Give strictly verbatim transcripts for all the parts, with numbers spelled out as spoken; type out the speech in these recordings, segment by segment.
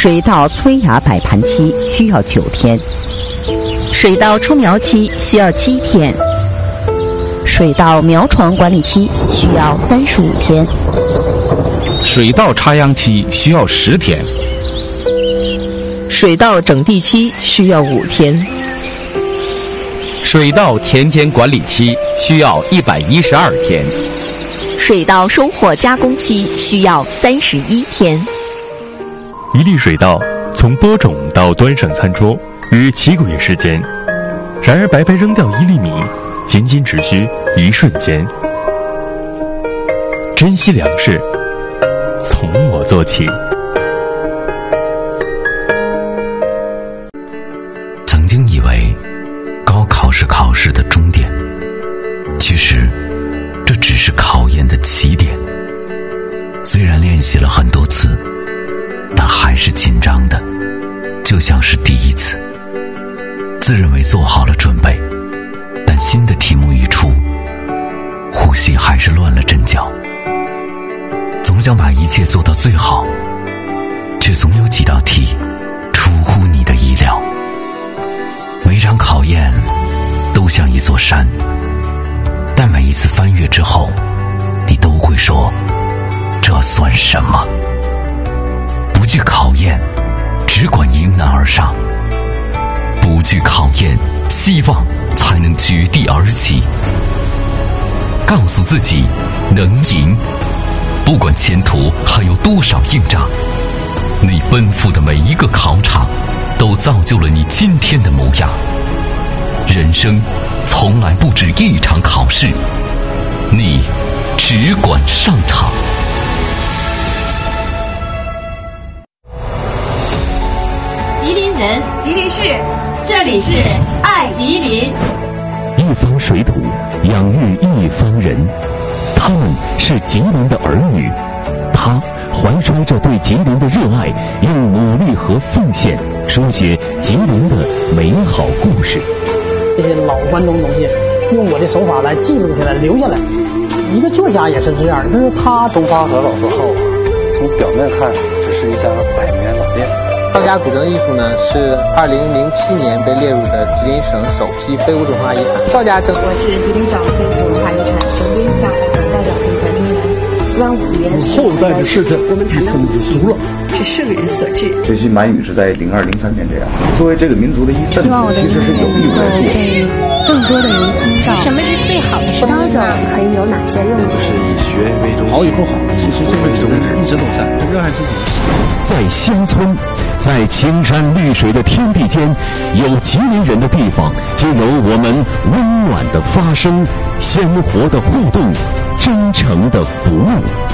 水稻催芽摆盘期需要九天， 水稻出苗期需要七天， 水稻苗床管理期需要三十五天， 水稻插秧期需要十天， 水稻整地期需要五天， 水稻田间管理期需要一百一十二天， 水稻收获加工期需要三十一天。 一粒水稻从播种到端上餐桌约七个月时间，然而白白扔掉一粒米，仅仅只需一瞬间。珍惜粮食，从我做起。 曾经以为高考是考试的终点，其实这只是考验的起点。虽然练习了很多次，但还是紧张的，就像是第一次。自认为做好了准备，但新的题目一出，呼吸还是乱了阵脚。总想把一切做到最好，却总有几道题出乎你的意料。每场考验都像一座山，但每一次翻越之后，你都会说，这算什么？不惧考验，只管迎难而上；不惧考验，希望才能绝地而起。告诉自己能赢，不管前途还有多少硬仗，你奔赴的每一个考场都造就了你今天的模样。人生从来不止一场考试，你只管上场。 吉林人，吉林市，这里是爱吉林。 一方水土养育一方人，他们是吉林的儿女，他怀揣着对吉林的热爱，用努力和奉献书写吉林的美好故事。 这些老关东东西，用我的手法来记录下来，留下来。一个作家也是这样，就是他东方和老字号，从表面看只是一家百年老店。 赵家古筝艺术呢，是二零零七年被列入的吉林省首批非物质文化遗产。赵家筝， 我是吉林省非物质文化遗产省规项目的代表评选人员。端午节， 后代的事情我们谈到足了， 是圣人所致。 学习满语是在零二零三年这样。作为这个民族的一份子，其实是有义务来做。 被更多的人听到， 什么是最好的声音呢？ 可以有哪些用途？ 就是以学为中心。好以后好，其实这个宗旨一直都在，热爱自己。 在乡村，在青山绿水的天地间，有吉林人的地方，就有我们温暖的发声、鲜活的互动、真诚的服务。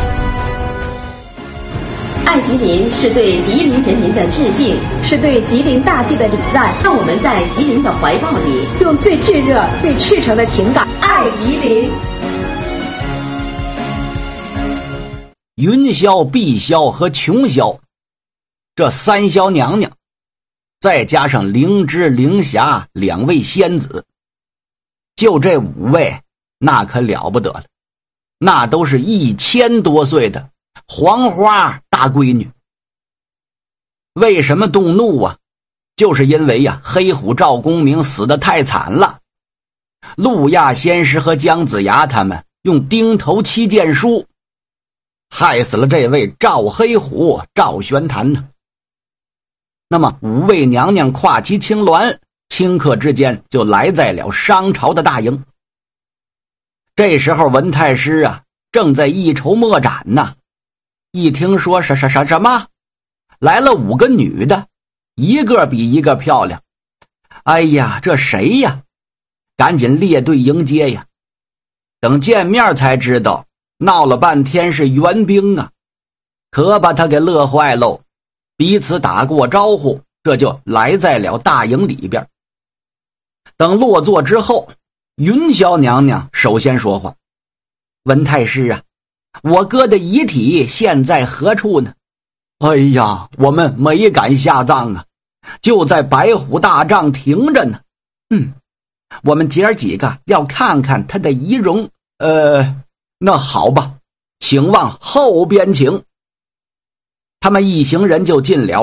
爱吉林是对吉林人民的致敬，是对吉林大地的礼赞。让我们在吉林的怀抱里，用最炙热、最赤诚的情感爱吉林。 云霄、碧霄和琼霄，这三霄娘娘，再加上灵芝、灵霞两位仙子，就这五位，那可了不得了，那都是一千多岁的黄花大闺女。为什么动怒啊？就是因为呀，黑虎赵公明死得太惨了，陆亚仙师和姜子牙他们用钉头七剑书害死了这位赵黑虎赵玄坛呢。那么五位娘娘跨骑青鸾，顷刻之间就来在了商朝的大营。这时候文太师啊正在一筹莫展呢，一听说什什什什么来了五个女的，一个比一个漂亮，哎呀，这谁呀？赶紧列队迎接呀。等见面才知道，闹了半天是援兵啊，可把他给乐坏喽。彼此打过招呼，这就来在了大营里边。等落座之后，云霄娘娘首先说话：文太师啊，我哥的遗体现在何处呢？哎呀，我们没敢下葬啊，就在白虎大帐停着呢。嗯，我们姐儿几个要看看他的遗容。呃，那好吧，请往后边请。他们一行人就进了